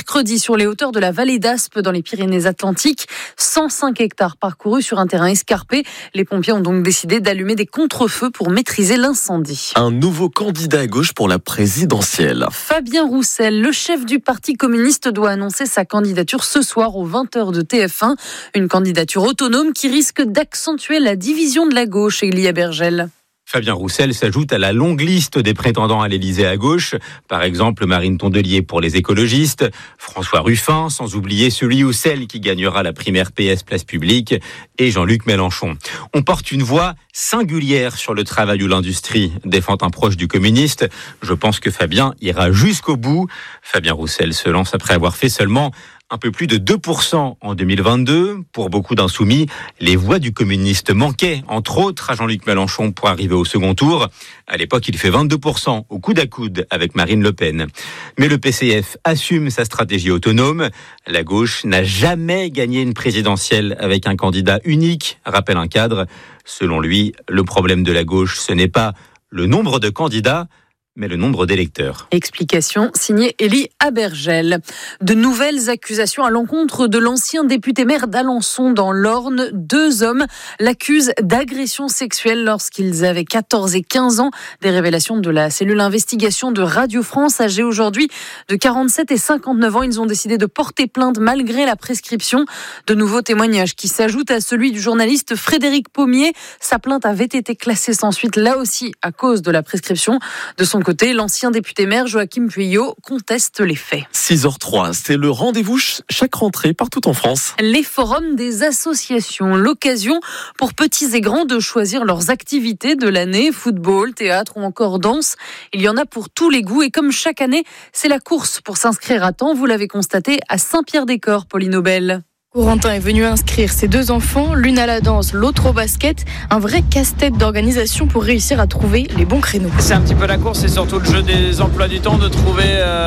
mercredi sur les hauteurs de la vallée d'Aspe dans les Pyrénées-Atlantiques. 105 hectares parcourus sur un terrain escarpé. Les pompiers ont donc décidé d'allumer des contre-feux pour maîtriser l'incendie. Un nouveau candidat à gauche pour la présidentielle. Fabien Roussel, le chef du Parti communiste, doit annoncer sa candidature ce soir aux 20h de TF1. Une candidature autonome qui risque d'accentuer la division de la gauche, Elia Bergel. Fabien Roussel s'ajoute à la longue liste des prétendants à l'Élysée à gauche. Par exemple, Marine Tondelier pour les écologistes, François Ruffin, sans oublier celui ou celle qui gagnera la primaire PS Place Publique, et Jean-Luc Mélenchon. On porte une voix singulière sur le travail ou l'industrie, défend un proche du communiste. Je pense que Fabien ira jusqu'au bout. Fabien Roussel se lance après avoir fait seulement un peu plus de 2% en 2022. Pour beaucoup d'insoumis, les voix du communiste manquaient, entre autres à Jean-Luc Mélenchon, pour arriver au second tour. À l'époque, il fait 22% au coude à coude avec Marine Le Pen. Mais le PCF assume sa stratégie autonome. La gauche n'a jamais gagné une présidentielle avec un candidat unique, rappelle un cadre. Selon lui, le problème de la gauche, ce n'est pas le nombre de candidats, mais le nombre d'électeurs. Explication signée Élie Abergel. De nouvelles accusations à l'encontre de l'ancien député maire d'Alençon dans l'Orne. 2 hommes l'accusent d'agression sexuelle lorsqu'ils avaient 14 et 15 ans. Des révélations de la cellule investigation de Radio France, âgés aujourd'hui de 47 et 59 ans. Ils ont décidé de porter plainte malgré la prescription. De nouveaux témoignages qui s'ajoutent à celui du journaliste Frédéric Pommier. Sa plainte avait été classée sans suite, là aussi à cause de la prescription. De son côté, l'ancien député maire Joachim Pueyo conteste les faits. 6h03, c'est le rendez-vous chaque rentrée partout en France. Les forums des associations, l'occasion pour petits et grands de choisir leurs activités de l'année, football, théâtre ou encore danse. Il y en a pour tous les goûts et comme chaque année, c'est la course pour s'inscrire à temps. Vous l'avez constaté à Saint-Pierre-des-Corps, Pauline Aubel. Corentin est venu inscrire ses 2 enfants, l'une à la danse, l'autre au basket. Un vrai casse-tête d'organisation pour réussir à trouver les bons créneaux. C'est un petit peu la course, c'est surtout le jeu des emplois du temps, de trouver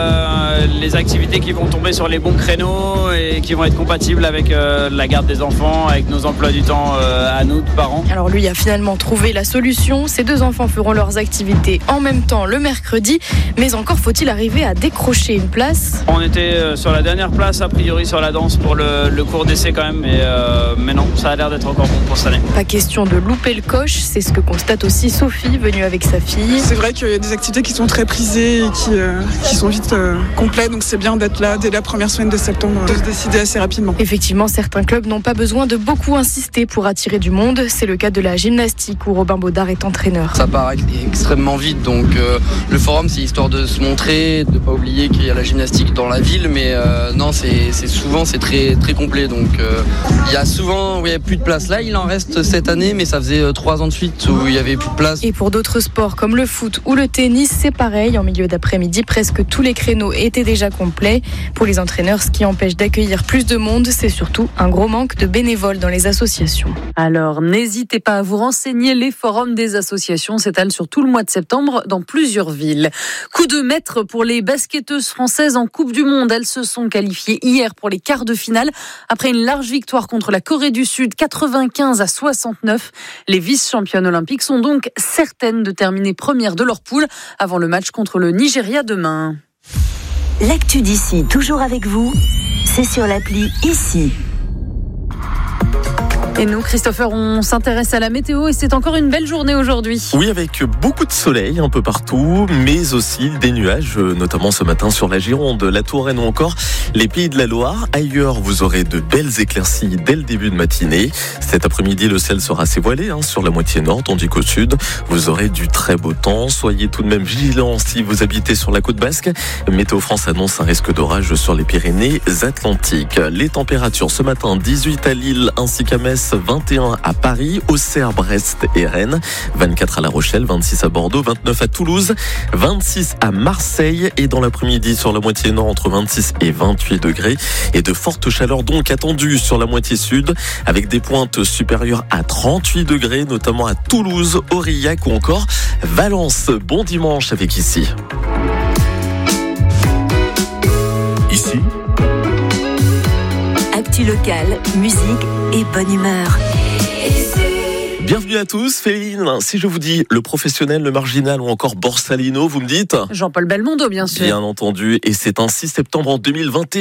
les activités qui vont tomber sur les bons créneaux et qui vont être compatibles avec la garde des enfants, avec nos emplois du temps à nous, parents. Alors lui a finalement trouvé la solution. Ses 2 enfants feront leurs activités en même temps le mercredi. Mais encore faut-il arriver à décrocher une place. On était sur la dernière place, a priori sur la danse pour le cours d'essai quand même, mais non, ça a l'air d'être encore bon pour cette année. Pas question de louper le coche, c'est ce que constate aussi Sophie, venue avec sa fille. C'est vrai qu'il y a des activités qui sont très prisées et qui sont vite complètes, donc c'est bien d'être là dès la première semaine de septembre, de se décider assez rapidement. Effectivement, certains clubs n'ont pas besoin de beaucoup insister pour attirer du monde. C'est le cas de la gymnastique où Robin Baudard est entraîneur. Ça part extrêmement vite, donc le forum c'est histoire de se montrer, de ne pas oublier qu'il y a la gymnastique dans la ville, mais non, c'est souvent c'est très, très complet. Donc il y a souvent où il n'y a plus de place. Là, il en reste cette année, mais ça faisait 3 ans de suite où il n'y avait plus de place. Et pour d'autres sports comme le foot ou le tennis, c'est pareil. En milieu d'après-midi, presque tous les créneaux étaient déjà complets. Pour les entraîneurs, ce qui empêche d'accueillir plus de monde, c'est surtout un gros manque de bénévoles dans les associations. Alors, n'hésitez pas à vous renseigner. Les forums des associations s'étalent sur tout le mois de septembre dans plusieurs villes. Coup de maître pour les basketteuses françaises en Coupe du Monde. Elles se sont qualifiées hier pour les quarts de finale. Après une large victoire contre la Corée du Sud, 95-69, les vice-championnes olympiques sont donc certaines de terminer premières de leur poule avant le match contre le Nigeria demain. L'actu d'ici, toujours avec vous, c'est sur l'appli Ici. Et nous, Christopher, on s'intéresse à la météo et c'est encore une belle journée aujourd'hui. Oui, avec beaucoup de soleil un peu partout, mais aussi des nuages, notamment ce matin sur la Gironde, la Touraine ou encore les Pays de la Loire. Ailleurs, vous aurez de belles éclaircies dès le début de matinée. Cet après-midi, le ciel sera assez voilé sur la moitié nord, tandis qu'au sud, vous aurez du très beau temps. Soyez tout de même vigilants si vous habitez sur la côte basque. Météo France annonce un risque d'orage sur les Pyrénées-Atlantiques. Les températures ce matin, 18 à Lille ainsi qu'à Metz, 21 à Paris, Auxerre, Brest et Rennes, 24 à La Rochelle, 26 à Bordeaux, 29 à Toulouse, 26 à Marseille et dans l'après-midi sur la moitié nord entre 26 et 28 degrés et de fortes chaleurs donc attendues sur la moitié sud avec des pointes supérieures à 38 degrés notamment à Toulouse, Aurillac ou encore Valence. Bon dimanche avec Ici. Ici. Actu locale, musique et bonne humeur. Bienvenue à tous. Féline, si je vous dis le professionnel, le marginal ou encore Borsalino, vous me dites ? Jean-Paul Belmondo, bien sûr. Bien entendu. Et c'est un 6 septembre en 2021.